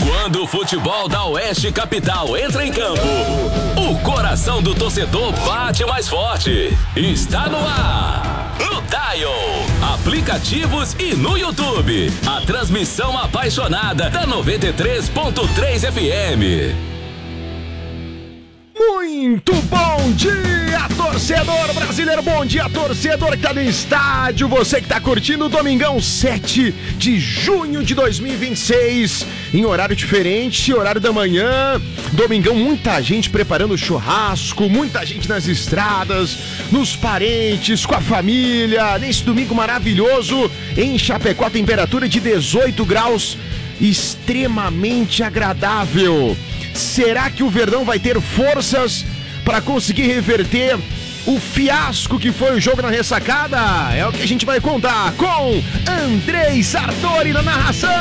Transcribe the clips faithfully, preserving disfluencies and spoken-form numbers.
Quando o futebol da Oeste Capital entra em campo, o coração do torcedor bate mais forte. Está no ar, no Dial, aplicativos e no YouTube. A transmissão apaixonada da noventa e três ponto três F M. Muito bom dia, torcedor brasileiro, bom dia, torcedor que tá no estádio, você que tá curtindo o Domingão sete de junho de dois mil e vinte e seis, em horário diferente, horário da manhã, Domingão, muita gente preparando churrasco, muita gente nas estradas, nos parentes, com a família, nesse domingo maravilhoso, em Chapecó, temperatura de dezoito graus, extremamente agradável. Será que o Verdão vai ter forças para conseguir reverter o fiasco que foi o jogo na ressacada? É o que a gente vai contar com Andrei Sartori na narração.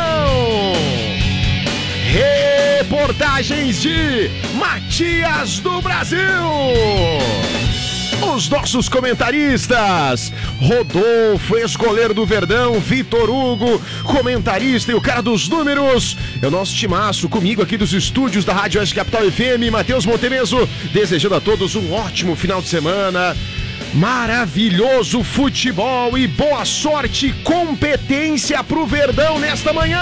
Reportagens de Matias do Brasil. Os nossos comentaristas, Rodolfo, ex-goleiro do Verdão, Vitor Hugo, comentarista e o cara dos números, é o nosso timaço, comigo aqui dos estúdios da Rádio Oeste Capital F M, Matheus Montemeso, desejando a todos um ótimo final de semana, maravilhoso futebol e boa sorte e competência pro Verdão nesta manhã!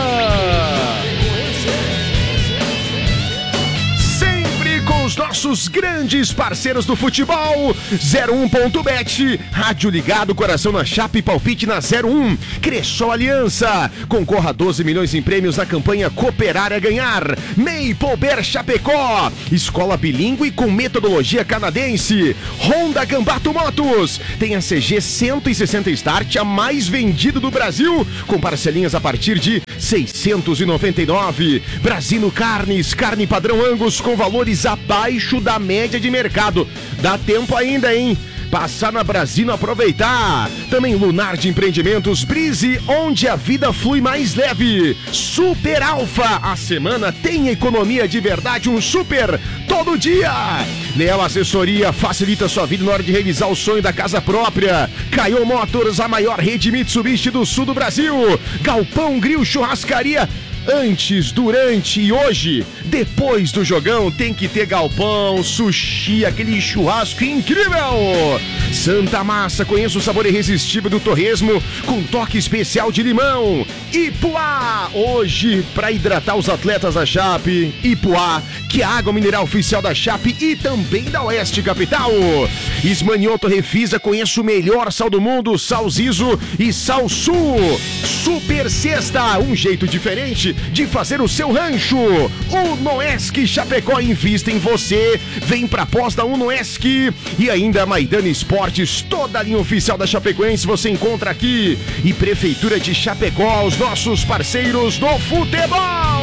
Os nossos grandes parceiros do futebol, zero um ponto bet, rádio ligado, coração na chapa e palpite na zero um, Cressol Aliança, concorra a doze milhões em prêmios na campanha Cooperar é Ganhar, Maple Bear Chapecó, escola bilíngue com metodologia canadense, Honda Gambato Motos, tem a C G cento e sessenta Start, a mais vendida do Brasil, com parcelinhas a partir de seiscentos e noventa e nove, Brasino Carnes, carne padrão Angus com valores abaixo abaixo da média de mercado. Dá tempo ainda, hein? Passar na Brasino, aproveitar. Também Lunar de Empreendimentos, Brise, onde a vida flui mais leve. Super Alfa, a semana tem economia de verdade, um super todo dia. Leal Assessoria, facilita sua vida na hora de realizar o sonho da casa própria. Caio Motors, a maior rede Mitsubishi do sul do Brasil. Galpão Grill Churrascaria. Antes, durante e hoje, depois do jogão, tem que ter galpão, sushi, aquele churrasco incrível! Santa Massa, conheça o sabor irresistível do torresmo com toque especial de limão. Ipuá, hoje, para hidratar os atletas da Chape. Ipuá, que é a água mineral oficial da Chape e também da Oeste Capital. Ismanioto Refisa, conheça o melhor sal do mundo, Sal Zizo e Sal Sul. Super Sexta, um jeito diferente de fazer o seu rancho. Unoesc Chapecó, invista em você. Vem pra pós da Unoesc. E ainda Maidana Esportes, toda a linha oficial da Chapecoense você encontra aqui. E Prefeitura de Chapecó, os nossos parceiros do futebol.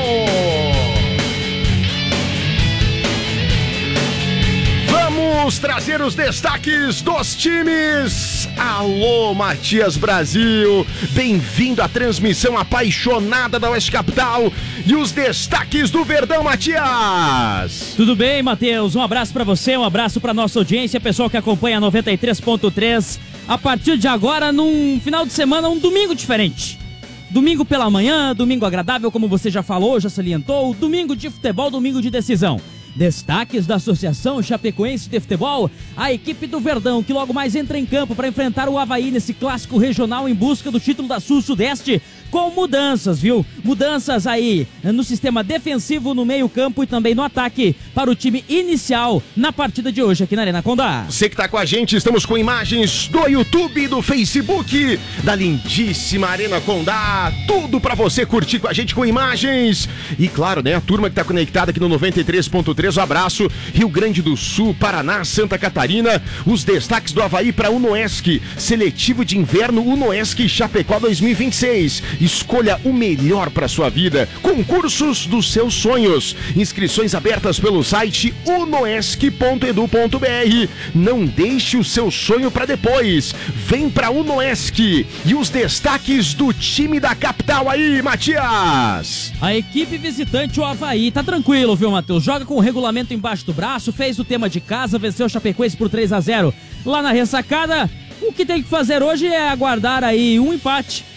Vamos trazer os destaques dos times. Alô, Matias Brasil, bem-vindo à transmissão apaixonada da Oeste Capital e os destaques do Verdão, Matias. Tudo bem, Matheus? Um abraço pra você, um abraço pra nossa audiência, pessoal que acompanha a noventa e três ponto três. A partir de agora, num final de semana, um domingo diferente. Domingo pela manhã, domingo agradável, como você já falou, já salientou, domingo de futebol, domingo de decisão. Destaques da Associação Chapecoense de Futebol, a equipe do Verdão, que logo mais entra em campo para enfrentar o Avaí nesse clássico regional em busca do título da Sul-Sudeste, com mudanças, viu? Mudanças aí no sistema defensivo, no meio-campo e também no ataque para o time inicial na partida de hoje aqui na Arena Condá. Você que tá com a gente, estamos com imagens do YouTube, do Facebook, da lindíssima Arena Condá, tudo para você curtir com a gente com imagens. E claro, né, a turma que tá conectada aqui no noventa e três ponto três, um abraço, Rio Grande do Sul, Paraná, Santa Catarina, os destaques do Avaí para Unoesc, seletivo de inverno Unoesc Chapecó dois mil e vinte e seis. Escolha o melhor para sua vida. Concursos dos seus sonhos. Inscrições abertas pelo site unoesc ponto edu ponto br. Não deixe o seu sonho para depois. Vem para Unoesc. E os destaques do time da capital aí, Matias. A equipe visitante, o Avaí, tá tranquilo, viu, Matheus? Joga com o regulamento embaixo do braço, fez o tema de casa, venceu o Chapecoense por três a zero lá na ressacada. O que tem que fazer hoje é aguardar aí um empate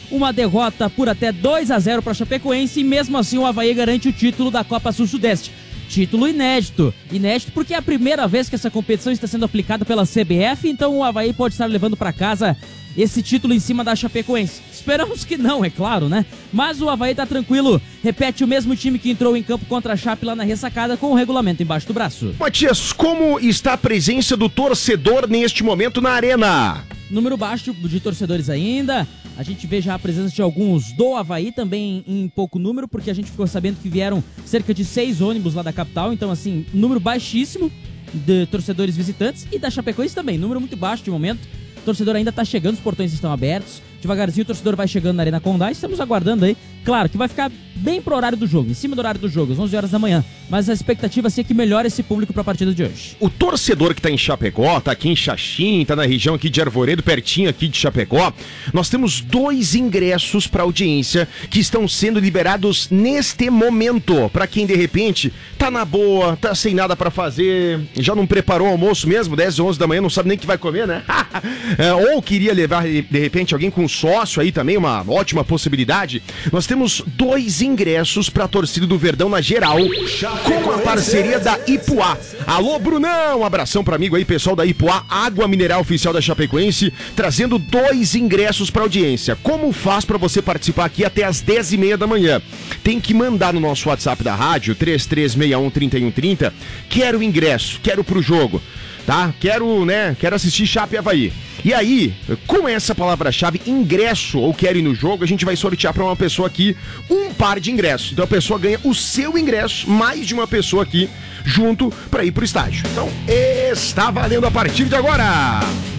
uma derrota por até dois a zero para a Chapecoense e mesmo assim o Avaí garante o título da Copa Sul-Sudeste. Título inédito. Inédito porque é a primeira vez que essa competição está sendo aplicada pela C B F, então o Avaí pode estar levando para casa esse título em cima da Chapecoense. Esperamos que não, é claro, né? Mas o Avaí tá tranquilo, repete o mesmo time que entrou em campo contra a Chape lá na ressacada com o regulamento embaixo do braço. Matias, como está a presença do torcedor neste momento na arena? Número baixo de torcedores ainda. A gente vê já a presença de alguns do Avaí também em pouco número, porque a gente ficou sabendo que vieram cerca de seis ônibus lá da capital. Então, assim, número baixíssimo de torcedores visitantes e da Chapecoense também, número muito baixo de momento. O torcedor ainda tá chegando, os portões estão abertos. Devagarzinho o torcedor vai chegando na Arena Condá e estamos aguardando aí. Claro que vai ficar bem pro horário do jogo, em cima do horário do jogo, às onze horas da manhã. Mas a expectativa assim, é que melhore esse público pra partida de hoje. O torcedor que tá em Chapecó, tá aqui em Xaxim, tá na região aqui de Arvoredo, pertinho aqui de Chapecó, nós temos dois ingressos pra audiência que estão sendo liberados neste momento. Pra quem de repente tá na boa, tá sem nada pra fazer, já não preparou o almoço mesmo, dez, onze da manhã, não sabe nem o que vai comer, né? é, ou queria levar de repente alguém com sócio aí também, uma ótima possibilidade. Nós temos dois ingressos pra torcida do Verdão na geral, com a parceria da Ipuá. Alô, Brunão, um abração para amigo aí, pessoal da Ipuá, água mineral oficial da Chapecoense, trazendo dois ingressos para audiência. Como faz para você participar aqui até as dez e meia da manhã? Tem que mandar no nosso WhatsApp da rádio, três três seis um, três um três zero, quero o ingresso, quero pro jogo, tá? Quero, né, quero assistir Chape e Avaí. E aí, com essa palavra-chave, ingresso ou quero ir no jogo, a gente vai sortear para uma pessoa aqui um par de ingressos. Então a pessoa ganha o seu ingresso, mais de uma pessoa aqui, junto para ir pro estádio. Então, está valendo a partir de agora!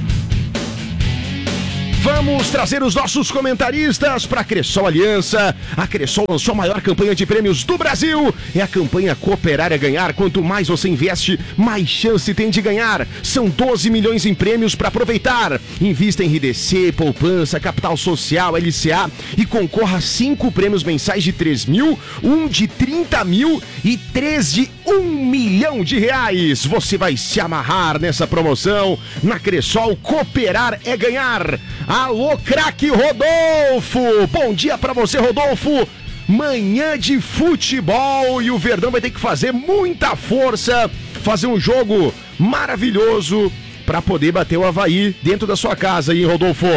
Vamos trazer os nossos comentaristas para a Cressol Aliança. A Cressol lançou a maior campanha de prêmios do Brasil. É a campanha Cooperar é Ganhar. Quanto mais você investe, mais chance tem de ganhar. São doze milhões em prêmios para aproveitar. Invista em R D C, poupança, capital social, L C A e concorra a cinco prêmios mensais de três mil, um de trinta mil e três de um milhão de reais. Você vai se amarrar nessa promoção. Na Cressol, Cooperar é Ganhar. Alô, craque Rodolfo! Bom dia pra você, Rodolfo! Manhã de futebol e o Verdão vai ter que fazer muita força, fazer um jogo maravilhoso pra poder bater o Avaí dentro da sua casa, hein, Rodolfo?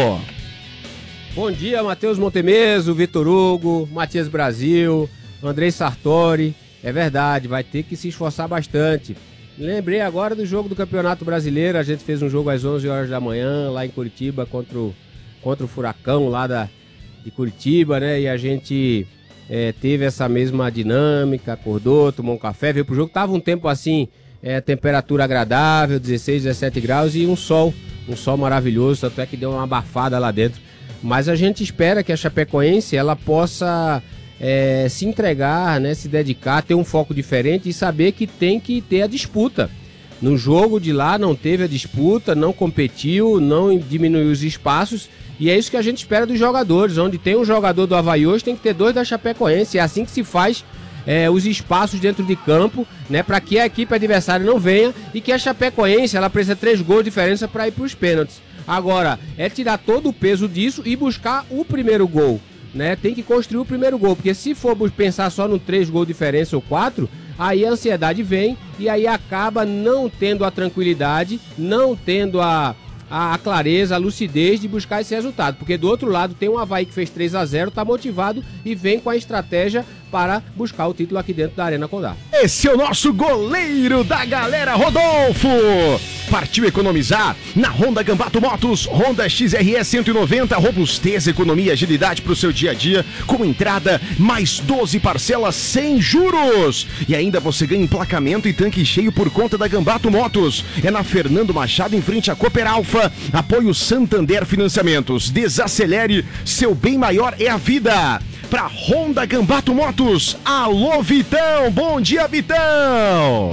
Bom dia, Matheus Montemeso, Vitor Hugo, Matias Brasil, Andrei Sartori. É verdade, vai ter que se esforçar bastante. Lembrei agora do jogo do Campeonato Brasileiro, a gente fez um jogo às onze horas da manhã lá em Curitiba contra o, contra o Furacão lá da, de Curitiba, né? E a gente é, teve essa mesma dinâmica, acordou, tomou um café, veio pro jogo, tava um tempo assim, é, temperatura agradável, dezesseis, dezessete graus e um sol, um sol maravilhoso, tanto é que deu uma abafada lá dentro. Mas a gente espera que a Chapecoense ela possa é, se entregar, né, se dedicar, ter um foco diferente e saber que tem que ter a disputa. No jogo de lá não teve a disputa, não competiu, não diminuiu os espaços e é isso que a gente espera dos jogadores. Onde tem um jogador do Avaí hoje, tem que ter dois da Chapecoense. É assim que se faz é, os espaços dentro de campo, né, para que a equipe adversária não venha e que a Chapecoense ela precisa de três gols de diferença para ir para os pênaltis. Agora, é tirar todo o peso disso e buscar o primeiro gol. Né, tem que construir o primeiro gol, porque se for pensar só no três gols de diferença ou quatro, aí a ansiedade vem e aí acaba não tendo a tranquilidade, não tendo a, a, a clareza, a lucidez de buscar esse resultado, porque do outro lado tem um Avaí que fez três a zero, tá motivado e vem com a estratégia para buscar o título aqui dentro da Arena Condá. Esse é o nosso goleiro da galera, Rodolfo! Partiu economizar? Na Honda Gambato Motos, Honda X R E cento e noventa, robustez, economia e agilidade para o seu dia a dia, com entrada, mais doze parcelas sem juros. E ainda você ganha emplacamento e tanque cheio por conta da Gambato Motos. É na Fernando Machado, em frente à Cooper Alfa. Apoio Santander Financiamentos. Desacelere, seu bem maior é a vida. Pra Honda Gambato Motos, alô Vitão, bom dia Vitão!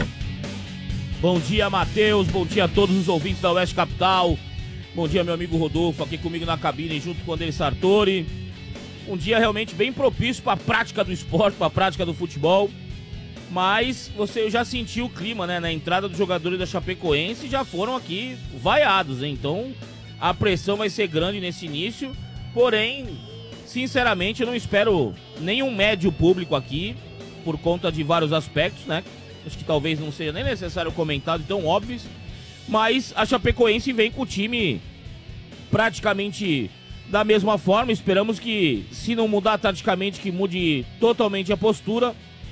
Bom dia Matheus, bom dia a todos os ouvintes da Oeste Capital, bom dia meu amigo Rodolfo aqui comigo na cabine junto com o Andrei Sartori. Um dia realmente bem propício para a prática do esporte, para a prática do futebol, mas você já sentiu o clima, né, na entrada dos jogadores da Chapecoense, já foram aqui vaiados, hein? Então a pressão vai ser grande nesse início, porém sinceramente, eu não espero nenhum médio público aqui, por conta de vários aspectos, né? Acho que talvez não seja nem necessário comentar, tão óbvios. Mas a Chapecoense vem com o time praticamente da mesma forma. Esperamos que, se não mudar taticamente, que mude totalmente a postura.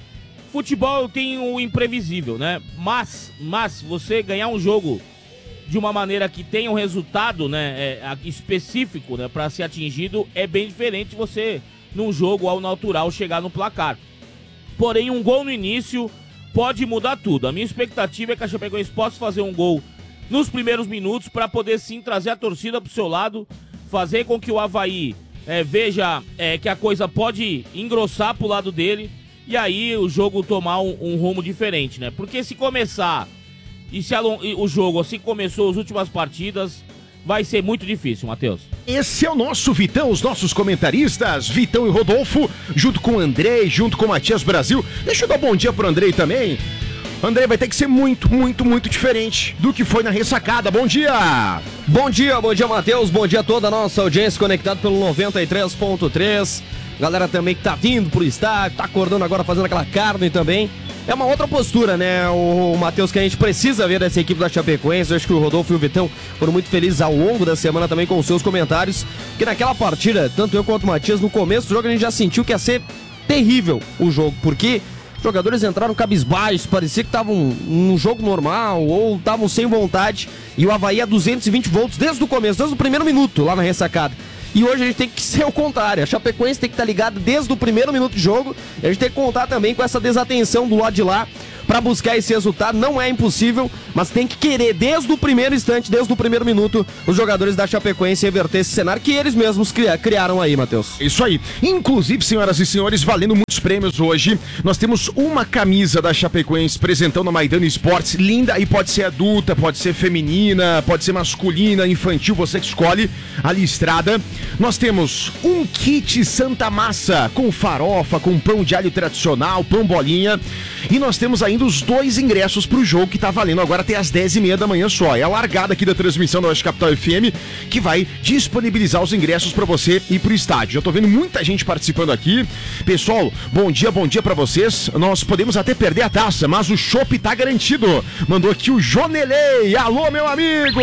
Futebol tem o imprevisível, né? Mas, mas você ganhar um jogo de uma maneira que tenha um resultado, né, é, específico, né, para ser atingido, é bem diferente de você, num jogo ao natural, chegar no placar. Porém, um gol no início pode mudar tudo. A minha expectativa é que a Chapecoense possa fazer um gol nos primeiros minutos para poder sim trazer a torcida pro seu lado, fazer com que o Avaí é, veja é, que a coisa pode engrossar pro lado dele e aí o jogo tomar um, um rumo diferente, né? Porque se começar e se along... o jogo assim começou as últimas partidas, vai ser muito difícil, Matheus. Esse é o nosso Vitão, os nossos comentaristas, Vitão e Rodolfo, junto com o Andrei, junto com o Matias Brasil. Deixa eu dar um bom dia pro Andrei também. Andrei, vai ter que ser muito, muito, muito diferente do que foi na ressacada. Bom dia! Bom dia, bom dia, Matheus. Bom dia a toda a nossa audiência conectada pelo noventa e três ponto três. Galera também que tá vindo pro estádio, tá acordando agora fazendo aquela carne também. É uma outra postura, né, o, o Matheus, que a gente precisa ver dessa equipe da Chapecoense. Eu acho que o Rodolfo e o Vitão foram muito felizes ao longo da semana também com os seus comentários, porque naquela partida, tanto eu quanto o Matias, no começo do jogo a gente já sentiu que ia ser terrível o jogo, porque os jogadores entraram cabisbaixos, parecia que estavam num jogo normal ou estavam sem vontade, e o Avaí a duzentos e vinte volts desde o começo, desde o primeiro minuto lá na ressacada. E hoje a gente tem que ser o contrário. A Chapecoense tem que estar ligada desde o primeiro minuto de jogo. E a gente tem que contar também com essa desatenção do lado de lá para buscar esse resultado. Não é impossível, mas tem que querer desde o primeiro instante, desde o primeiro minuto, os jogadores da Chapecoense reverter esse cenário que eles mesmos criaram aí, Matheus. Isso aí. Inclusive, senhoras e senhores, valendo muitos prêmios hoje. Nós temos uma camisa da Chapecoense apresentando a Maidana Esportes, linda, e pode ser adulta, pode ser feminina, pode ser masculina, infantil, você que escolhe a listrada. Nós temos um kit Santa Massa com farofa, com pão de alho tradicional, pão bolinha, e nós temos ainda os dois ingressos pro jogo que tá valendo agora até as dez e meia da manhã só. É a largada aqui da transmissão da Oeste Capital F M que vai disponibilizar os ingressos pra você ir pro estádio. Já tô vendo muita gente participando aqui. Pessoal, bom dia, bom dia pra vocês. Nós podemos até perder a taça, mas o chopp tá garantido. Mandou aqui o Jonelei. Alô, meu amigo!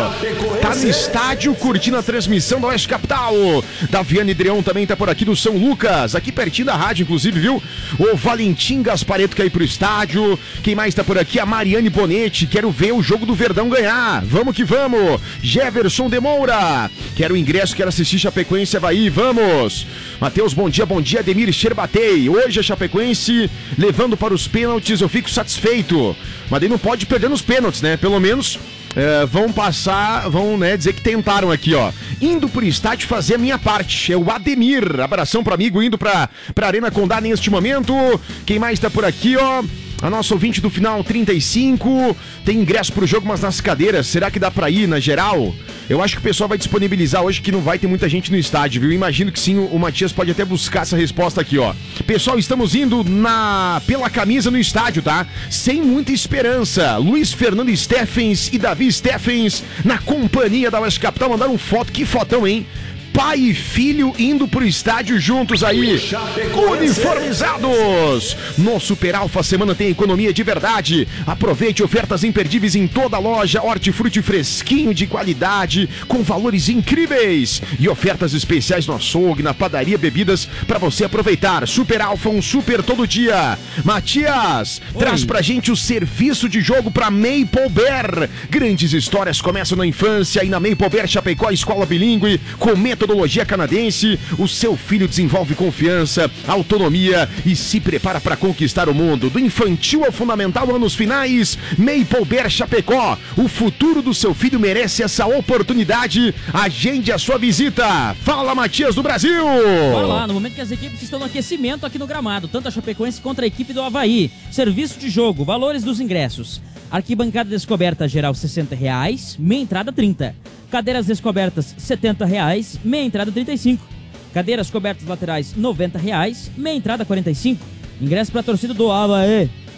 Tá no estádio curtindo a transmissão da Oeste Capital. Daviane Dreon também tá por aqui do São Lucas, aqui pertinho da rádio, inclusive, viu? O Valentim Gaspareto quer ir pro estádio. Quem mais tá por aqui? A Mariane Bonetti. Quero ver o jogo do Verdão ganhar. Vamos que vamos. Jefferson de Moura. Quero o ingresso, quero assistir Chapecoense Avaí. Vamos. Matheus, bom dia, bom dia. Ademir Scherbatei. Hoje a Chapecoense levando para os pênaltis. Eu fico satisfeito. Mas daí não pode perder nos pênaltis, né? Pelo menos é, vão passar, vão né, dizer que tentaram aqui, ó. Indo pro estádio fazer a minha parte. É o Ademir. Abração pro amigo indo pra, pra Arena Condá neste momento. Quem mais tá por aqui, ó? A nossa ouvinte do final trinta e cinco. Tem ingresso pro jogo, mas nas cadeiras. Será que dá pra ir na geral? Eu acho que o pessoal vai disponibilizar hoje, que não vai ter muita gente no estádio, viu? Imagino que sim, o Matias pode até buscar essa resposta aqui, ó. Pessoal, estamos indo na pela camisa no estádio, tá? Sem muita esperança. Luiz Fernando Steffens e Davi Steffens na companhia da Oeste Capital. Mandaram foto, que fotão, hein? Pai e filho indo pro estádio juntos aí, uniformizados. No Super Alfa Semana tem economia de verdade. Aproveite ofertas imperdíveis em toda a loja. Hortifruti fresquinho de qualidade, com valores incríveis. E ofertas especiais no açougue, na padaria, bebidas para você aproveitar. Super Alfa, um super todo dia. Matias, Oi. Traz pra gente o serviço de jogo pra Maple Bear. Grandes histórias começam na infância e na Maple Bear Chapecó, escola bilíngue, com metodologia canadense, o seu filho desenvolve confiança, autonomia e se prepara para conquistar o mundo. Do infantil ao fundamental, anos finais, Maple Bear Chapecó. O futuro do seu filho merece essa oportunidade. Agende a sua visita. Fala, Matias do Brasil! Bora lá, no momento que as equipes estão no aquecimento aqui no gramado, tanto a Chapecoense contra a equipe do Avaí. Serviço de jogo, valores dos ingressos. Arquibancada descoberta geral sessenta reais, meia entrada trinta. Cadeiras descobertas setenta reais, meia entrada trinta e cinco. Cadeiras cobertas laterais noventa reais, meia entrada quarenta e cinco. Ingresso para a torcida do Avaí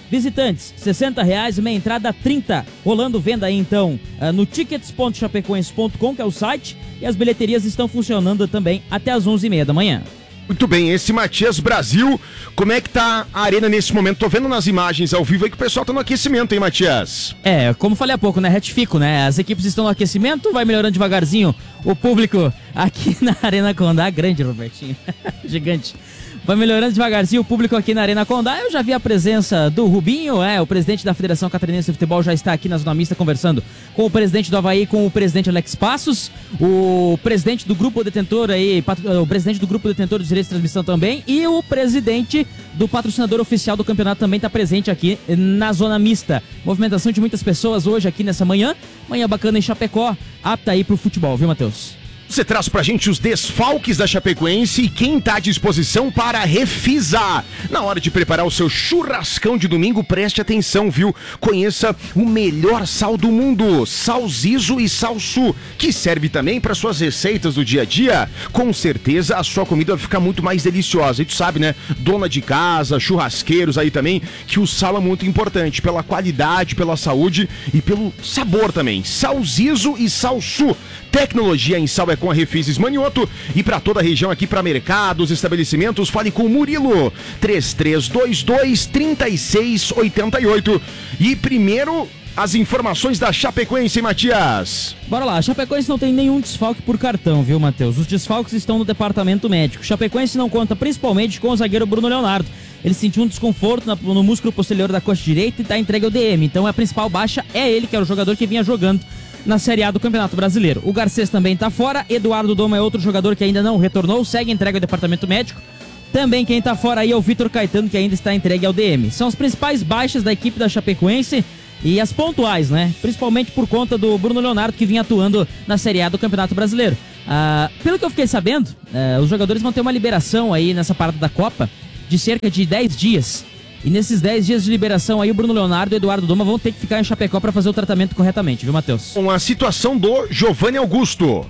Visitantes, sessenta reais, meia entrada trinta. Rolando venda aí então uh, no tickets ponto chapecoense ponto com, que é o site, e as bilheterias estão funcionando também até as onze e meia da manhã. Muito bem, esse Matias Brasil, como é que tá a arena nesse momento? Tô vendo nas imagens ao vivo aí que o pessoal tá no aquecimento, hein, Matias? É, como falei há pouco, né, retifico, né, as equipes estão no aquecimento, vai melhorando devagarzinho o público aqui na Arena Condá, grande, Robertinho, gigante. Vai melhorando devagarzinho o público aqui na Arena Condá. Eu já vi a presença do Rubinho, é, o presidente da Federação Catarinense de Futebol já está aqui na Zona Mista conversando com o presidente do Avaí, com o presidente Alex Passos, o presidente do grupo detentor aí, o presidente do grupo detentor de direitos de transmissão também, e o presidente do patrocinador oficial do campeonato também está presente aqui na Zona Mista. Movimentação de muitas pessoas hoje aqui nessa manhã, manhã bacana em Chapecó, apta aí pro futebol, viu, Matheus? Você traz pra gente os desfalques da Chapecoense e quem tá à disposição para refisar. Na hora de preparar o seu churrascão de domingo, preste atenção, viu? Conheça o melhor sal do mundo, Sal Zizo e Sal Su, que serve também para suas receitas do dia a dia. Com certeza a sua comida vai ficar muito mais deliciosa. E tu sabe, né? Dona de casa, churrasqueiros aí também, que o sal é muito importante pela qualidade, pela saúde e pelo sabor também. Sal Zizo e Sal Su. Tecnologia em sal é com a Refises Manioto, e para toda a região aqui, para mercados, estabelecimentos, fale com o Murilo, três três dois dois, três seis oito oito. E primeiro, as informações da Chapecoense, Matias. Bora lá, a Chapecoense não tem nenhum desfalque por cartão, viu, Matheus? Os desfalques estão no departamento médico. Chapecoense não conta principalmente com o zagueiro Bruno Leonardo. Ele sentiu um desconforto na, no músculo posterior da coxa direita e está entregue ao D M. Então a principal baixa é ele, que era o jogador que vinha jogando na Série A do Campeonato Brasileiro. O Garcês também está fora, Eduardo Doma é outro jogador que ainda não retornou, segue entregue ao departamento médico. Também quem está fora aí é o Vitor Caetano, que ainda está entregue ao D M. São as principais baixas da equipe da Chapecoense e as pontuais, né? Principalmente por conta do Bruno Leonardo, que vinha atuando na Série A do Campeonato Brasileiro. Ah, pelo que eu fiquei sabendo, ah, os jogadores vão ter uma liberação aí nessa parada da Copa de cerca de dez dias. E nesses dez dias de liberação aí, o Bruno Leonardo e o Eduardo Doma vão ter que ficar em Chapecó para fazer o tratamento corretamente, viu, Matheus? Com a situação do Giovanni Augusto.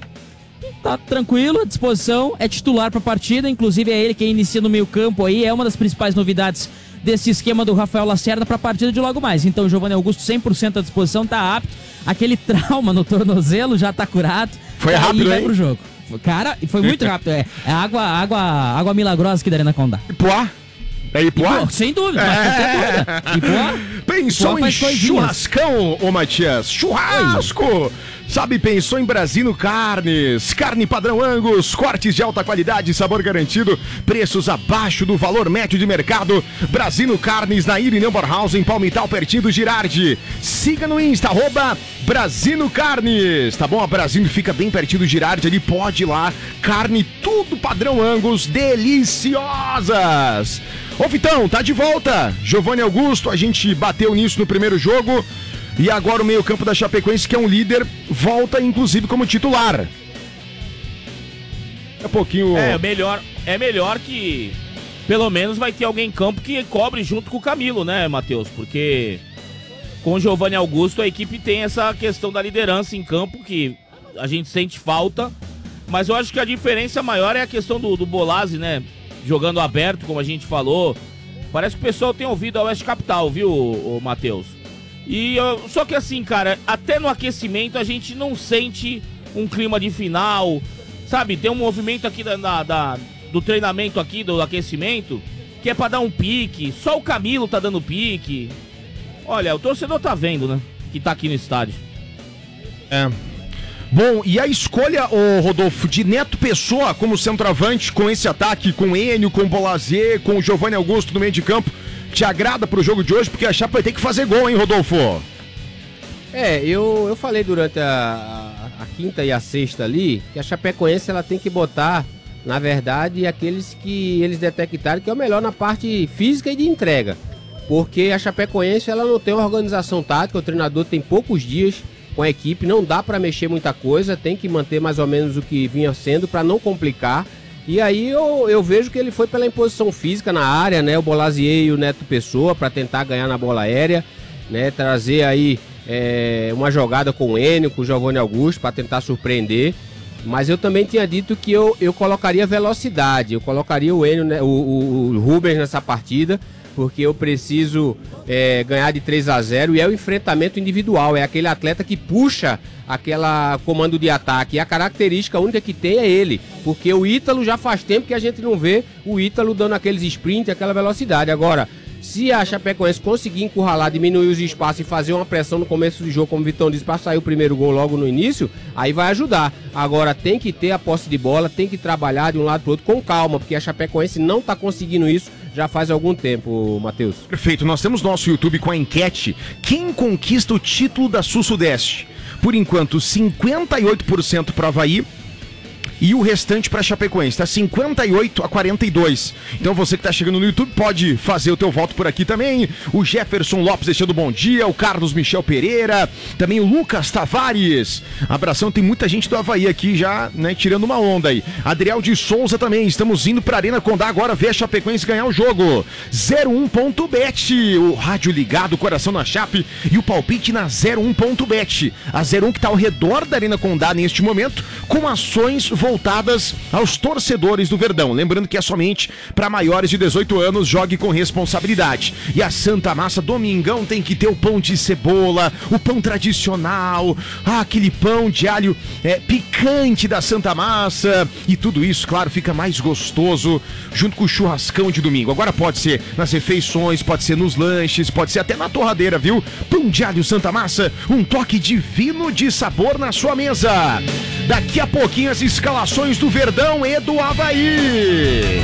Tá tranquilo, à disposição, é titular para a partida, inclusive é ele quem inicia no meio campo aí, é uma das principais novidades desse esquema do Rafael Lacerda para a partida de logo mais. Então o Giovanni Augusto cem por cento à disposição, tá apto, aquele trauma no tornozelo já tá curado. Foi rápido, vai hein? pro jogo. Cara, foi muito rápido, é, é água, água, água milagrosa aqui da Arena Condá. Ipuá? É Ipuá? Ipuá, sem dúvida, mas não tem dúvida. Ipuá? Pensou Ipuá em faz coisinhas. churrascão, ô Matias? Churrasco! Sabe, pensou em Brasino Carnes. Carne padrão Angus, cortes de alta qualidade, sabor garantido, preços abaixo do valor médio de mercado. Brasino Carnes na Irineu Borhaus, em Palmital, pertinho do Girardi. Siga no Insta, arroba Brasino Carnes. Tá bom? A Brasino fica bem pertinho do Girardi, ali pode ir lá. Carne tudo padrão Angus, deliciosas. Ô Vitão, tá de volta. Giovanni Augusto, a gente bateu nisso no primeiro jogo. E agora o meio-campo da Chapecoense, que é um líder, volta inclusive como titular. Daqui a pouquinho. É melhor, é melhor que pelo menos vai ter alguém em campo que cobre junto com o Camilo, né, Matheus? Porque com o Giovanni Augusto a equipe tem essa questão da liderança em campo que a gente sente falta. Mas eu acho que a diferença maior é a questão do, do Bolazzi, né? Jogando aberto, como a gente falou. Parece que o pessoal tem ouvido a Oeste Capital, viu, o, o Matheus? E eu, só que assim, cara, até no aquecimento a gente não sente um clima de final, sabe? Tem um movimento aqui da, da, da, do treinamento aqui, do aquecimento, que é pra dar um pique. Só o Camilo tá dando pique. Olha, o torcedor tá vendo, né? Que tá aqui no estádio. É. Bom, e a escolha, ô Rodolfo, de Neto Pessoa como centroavante, com esse ataque, com Enio, com Bolazier, com o Giovanni Augusto no meio de campo, te agrada pro jogo de hoje? Porque a Chape vai ter que fazer gol, hein, Rodolfo? É, eu, eu falei durante a, a, a quinta e a sexta ali, que a Chapecoense ela tem que botar, na verdade, aqueles que eles detectaram que é o melhor na parte física e de entrega. Porque a Chapecoense ela não tem uma organização tática, o treinador tem poucos dias com a equipe, não dá para mexer muita coisa, tem que manter mais ou menos o que vinha sendo para não complicar. E aí eu, eu vejo que ele foi pela imposição física na área, né? O Bolazier e o Neto Pessoa para tentar ganhar na bola aérea, né? Trazer aí é, uma jogada com o Enio, com o Giovanni Augusto para tentar surpreender. Mas eu também tinha dito que eu, eu colocaria velocidade, eu colocaria o Enio, né, o, o, o Rubens nessa partida porque eu preciso é, ganhar de três a zero e é o enfrentamento individual, é aquele atleta que puxa aquela comando de ataque, e a característica única que tem é ele, porque o Ítalo já faz tempo que a gente não vê o Ítalo dando aqueles sprints, aquela velocidade. Agora, se a Chapecoense conseguir encurralar, diminuir os espaços e fazer uma pressão no começo do jogo, como o Vitão disse, para sair o primeiro gol logo no início, aí vai ajudar. Agora tem que ter a posse de bola, tem que trabalhar de um lado para o outro com calma, porque a Chapecoense não está conseguindo isso já faz algum tempo, Matheus. Perfeito, nós temos nosso YouTube com a enquete: quem conquista o título da Sul-Sudeste? Por enquanto, cinquenta e oito por cento para o Avaí e o restante para Chapecoense, tá cinquenta e oito a quarenta e dois. Então você que tá chegando no YouTube pode fazer o teu voto por aqui também. O Jefferson Lopes deixando bom dia, o Carlos Michel Pereira, também o Lucas Tavares. Abração, tem muita gente do Avaí aqui já, né, tirando uma onda aí. Adriel de Souza também, estamos indo pra Arena Condá agora ver a Chapecoense ganhar o jogo. zero um ponto bet, o rádio ligado, o coração na Chape e o palpite na zero um ponto bet. A zero um que tá ao redor da Arena Condá neste momento, com ações voltadas voltadas aos torcedores do Verdão. Lembrando que é somente para maiores de dezoito anos, jogue com responsabilidade. E a Santa Massa, domingão, tem que ter o pão de cebola, o pão tradicional, ah, aquele pão de alho é, picante da Santa Massa. E tudo isso, claro, fica mais gostoso junto com o churrascão de domingo. Agora pode ser nas refeições, pode ser nos lanches, pode ser até na torradeira, viu? Pão de alho Santa Massa, um toque divino de sabor na sua mesa. Daqui a pouquinho as escalações do Verdão e do Avaí.